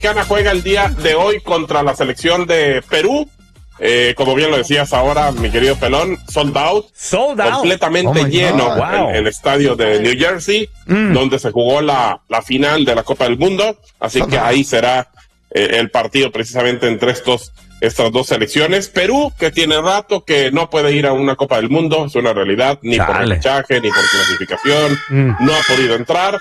Mexicana juega el día de hoy contra la selección de Perú. Como bien lo decías ahora, mi querido Pelón, sold out. Completamente lleno el estadio de New Jersey, donde se jugó la final de la Copa del Mundo. Así que ahí será el partido precisamente entre estas dos selecciones. Perú, que tiene rato que no puede ir a una Copa del Mundo, es una realidad, ni por repechaje, ni por clasificación, no ha podido entrar.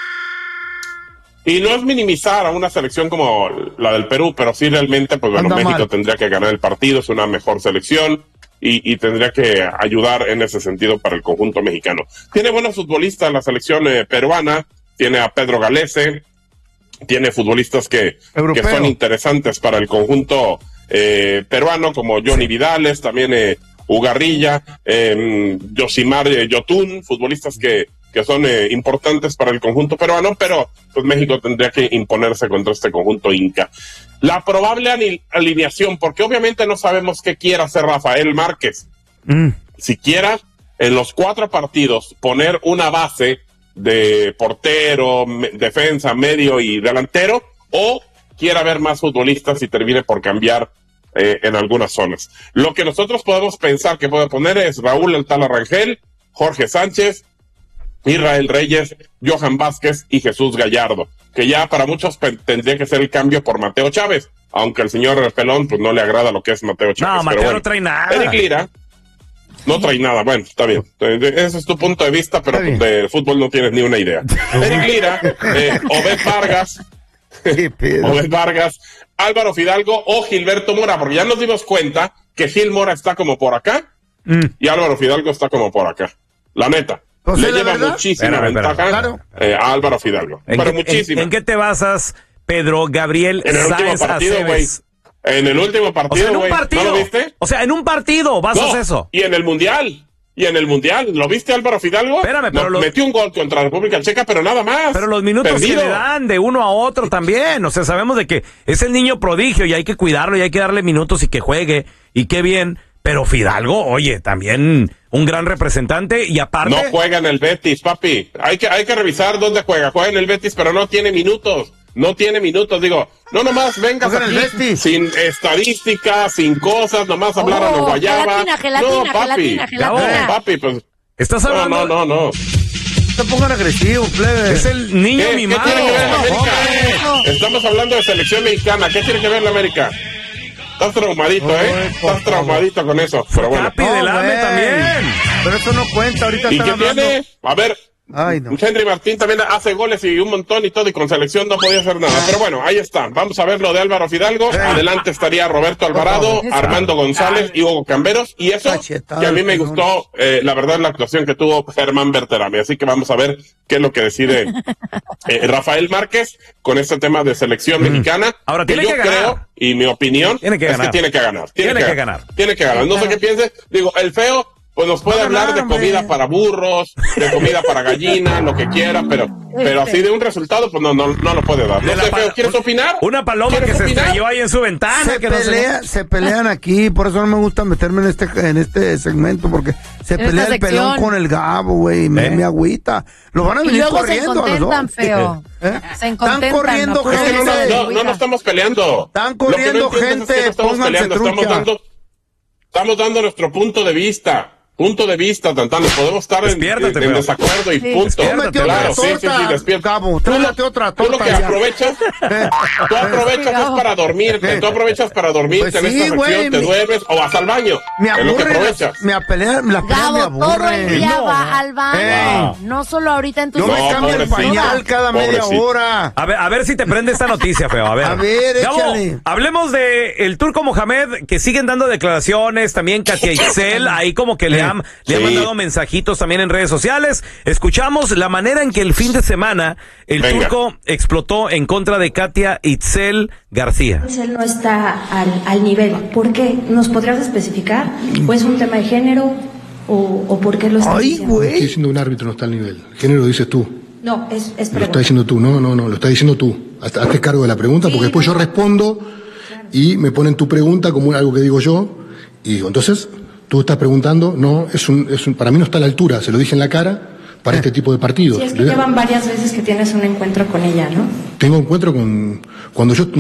Y no es minimizar a una selección como la del Perú, pero sí realmente, pues bueno, México tendría que ganar el partido, es una mejor selección y tendría que ayudar en ese sentido para el conjunto mexicano. Tiene buenos futbolistas la selección peruana, tiene a Pedro Galese, tiene futbolistas que son interesantes para el conjunto peruano, como Johnny Vidales, también Ugarrilla, Yoshimar Yotun, futbolistas que son importantes para el conjunto peruano, pero pues México tendría que imponerse contra este conjunto inca. La probable alineación, porque obviamente no sabemos qué quiera hacer Rafael Márquez. Si quiera, en los 4 partidos, poner una base de portero, defensa, medio y delantero, o quiera ver más futbolistas y termine por cambiar en algunas zonas. Lo que nosotros podemos pensar que puede poner es Raúl El Tala Rangel, Jorge Sánchez, Israel Reyes, Johan Vázquez y Jesús Gallardo, que ya para muchos tendría que ser el cambio por Mateo Chávez, aunque al señor Pelón pues no le agrada lo que es Mateo Chávez. No, Mateo pero bueno, no trae nada. Eric Lira no trae nada, bueno, está bien, ese es tu punto de vista, pero de fútbol no tienes ni una idea. Eric Lira, Obed Vargas, Álvaro Fidalgo o Gilberto Mora, porque ya nos dimos cuenta que Gil Mora está como por acá y Álvaro Fidalgo está como por acá, la neta. Pues le lleva muchísima ventaja a Álvaro Fidalgo. Pero muchísima. ¿En qué te basas, Pedro Gabriel en el último partido, güey? En el último partido, güey. ¿No lo viste? O sea, en un partido basas eso. Y en el Mundial. ¿Lo viste, Álvaro Fidalgo? Espérame, pero metió un gol contra la República Checa, pero nada más. Pero los minutos que le dan de uno a otro también. O sea, sabemos de que es el niño prodigio y hay que cuidarlo y hay que darle minutos y que juegue. Y qué bien. Pero Fidalgo, oye, también un gran representante y aparte... No juega en el Betis, papi. Hay que revisar dónde juega. Juega en el Betis, pero no tiene minutos. Digo, no nomás vengas aquí sin estadísticas, sin cosas, nomás hablar a lo guayaba. Papi, pues... ¿Estás hablando? No. No te pongan agresivo, plebe. Es el niño mimado. ¿Qué tiene que ver la América? Estamos hablando de selección mexicana. ¿Qué tiene que ver la América? Estás traumadito, Estás traumadito con eso. Pero bueno. Capi del AME también. Pero eso no cuenta, ahorita ¿Y qué tiene? A ver, Ay, no. Henry Martín también hace goles y un montón y todo, y con selección no podía hacer nada. Pero bueno, ahí está. Vamos a ver lo de Álvaro Fidalgo. Adelante estaría Roberto Alvarado, Armando González y Hugo Camberos. Y eso, que a mí me gustó, la verdad, la actuación que tuvo Germán Berterame. Así que vamos a ver qué es lo que decide Rafael Márquez con este tema de selección mexicana. Ahora, tiene que ganar. Creo, y mi opinión es que tiene que ganar. Tiene que ganar. No sé qué piense. Digo, el feo... Pues nos puede hablar de comida para burros, de comida para gallina, lo que quiera, pero así de un resultado, pues no lo puede dar. No sé, ¿quieres opinar? Una paloma que se estrelló ahí en su ventana. Se pelean aquí, por eso no me gusta meterme en este segmento, porque se pelea el pelón con el Gabo, güey, me agüita. Los van a venir corriendo a los dos. Feo. Están corriendo gente. No estamos peleando. Están corriendo gente, pónganse trucha. Estamos dando nuestro punto de vista. Tantán, podemos estar en desacuerdo y punto. Claro, sí, despierta. Gabo, tráete otra torta. Tú lo que aprovechas, es para dormirte. Tú aprovechas para dormirte pues en esta sección, te duermes o vas al baño. Me aburre, la pelea me aburre. Todo el día va al baño. No solo ahorita en tu... Yo me cambio el pañal cada media hora. A ver si te prende esta noticia, feo. A ver, échale. Hablemos de el Turco Mohamed, que siguen dando declaraciones. También Katia Itzel, ahí como que le han mandado mensajitos también en redes sociales. Escuchamos la manera en que el fin de semana el Turco explotó en contra de Katia Itzel García. Itzel no está al nivel. ¿Por qué? ¿Nos podrías especificar? ¿O es un tema de género? ¿O por qué lo estás diciendo? Estoy diciendo un árbitro no está al nivel. Género lo dices tú. No, es pregunta. Lo estás diciendo tú. No, lo estás diciendo tú. Hazte cargo de la pregunta, porque después yo respondo y me ponen tu pregunta como algo que digo yo. Y digo, entonces... Tú estás preguntando, no, para mí no está a la altura, se lo dije en la cara, para este tipo de partidos. Sí, es que llevan varias veces que tienes un encuentro con ella, ¿no? Tengo encuentro cuando yo